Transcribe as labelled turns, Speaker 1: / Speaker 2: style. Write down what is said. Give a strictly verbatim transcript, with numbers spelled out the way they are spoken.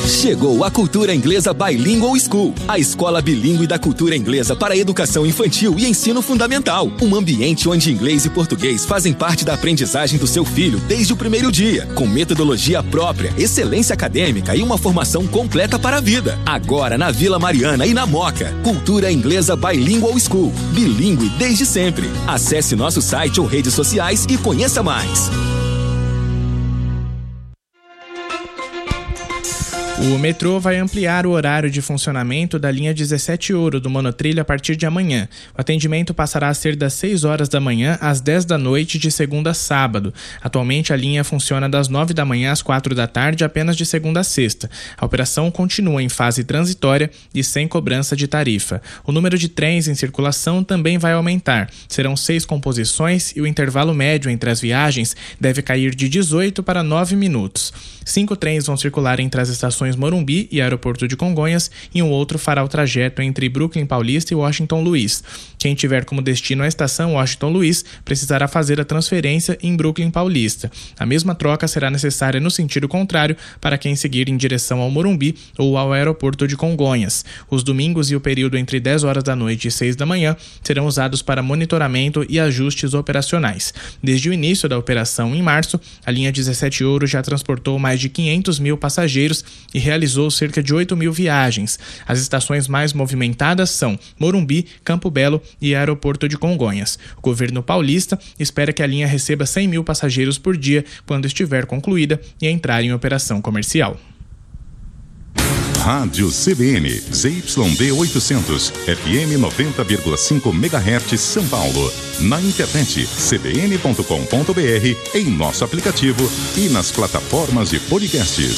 Speaker 1: Chegou a Cultura Inglesa Bilingual School, a escola bilíngue da cultura inglesa para a educação infantil e ensino fundamental. Um ambiente onde inglês e português fazem parte da aprendizagem do seu filho desde o primeiro dia, com metodologia própria, excelência acadêmica e uma formação completa para a vida. Agora na Vila Mariana e na Moca. Cultura Inglesa Bilingual School, bilíngue desde sempre. Acesse nosso site ou redes sociais e conheça mais.
Speaker 2: O metrô vai ampliar o horário de funcionamento da linha dezessete Ouro do monotrilho a partir de amanhã. O atendimento passará a ser das seis horas da manhã às dez da noite de segunda a sábado. Atualmente a linha funciona das nove da manhã às quatro da tarde apenas de segunda a sexta. A operação continua em fase transitória e sem cobrança de tarifa. O número de trens em circulação também vai aumentar. Serão seis composições e o intervalo médio entre as viagens deve cair de dezoito para nove minutos. Cinco trens vão circular entre as estações Morumbi e Aeroporto de Congonhas e um outro fará o trajeto entre Brooklyn Paulista e Washington Luiz. Quem tiver como destino a estação Washington Luiz precisará fazer a transferência em Brooklyn Paulista. A mesma troca será necessária no sentido contrário para quem seguir em direção ao Morumbi ou ao Aeroporto de Congonhas. Os domingos e o período entre dez horas da noite e seis da manhã serão usados para monitoramento e ajustes operacionais. Desde o início da operação em março, a linha dezessete Ouro já transportou mais de quinhentos mil passageiros e realizou cerca de oito mil viagens. As estações mais movimentadas são Morumbi, Campo Belo e Aeroporto de Congonhas. O governo paulista espera que a linha receba cem mil passageiros por dia quando estiver concluída e entrar em operação comercial.
Speaker 3: Rádio C B N, Z Y D oitocentos, F M noventa vírgula cinco megahertz São Paulo. Na internet, c b n ponto com ponto b r, em nosso aplicativo e nas plataformas de podcasts.